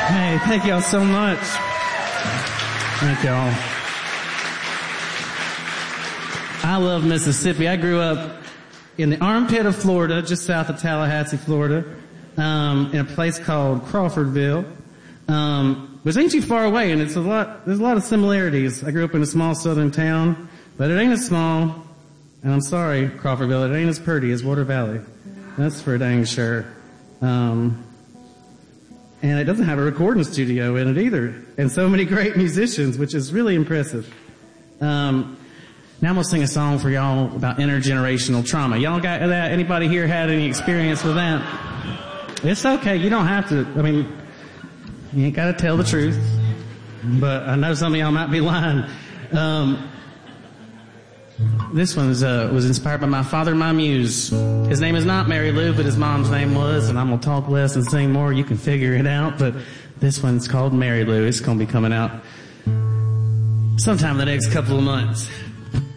Hey, thank y'all so much. Thank y'all. I love Mississippi. I grew up in the armpit of Florida, just south of Tallahassee, Florida, in a place called Crawfordville, which ain't too far away, and there's a lot of similarities. I grew up in a small southern town, but it ain't as small, and I'm sorry, Crawfordville, it ain't as pretty as Water Valley. That's for dang sure. And it doesn't have a recording studio in it either. And so many great musicians, which is really impressive. Now I'm gonna sing a song for y'all about intergenerational trauma. Y'all got that? Anybody here had any experience with that? It's okay. You don't have to. I mean, you ain't gotta tell the truth. But I know some of y'all might be lying. This one was inspired by my father, my muse. His name is not Mary Lou, but his mom's name was, and I'm gonna talk less and sing more. You can figure it out, but this one's called Mary Lou. It's gonna be coming out sometime in the next couple of months.